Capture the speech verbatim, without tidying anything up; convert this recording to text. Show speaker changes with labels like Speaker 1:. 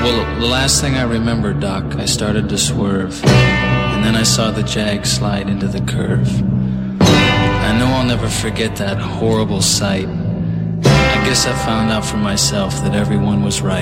Speaker 1: Well, the last thing I remember, Doc, I started to swerve, and then I saw the Jag slide into the curve. I know I'll never forget that horrible sight. I guess I found out for myself that everyone was right.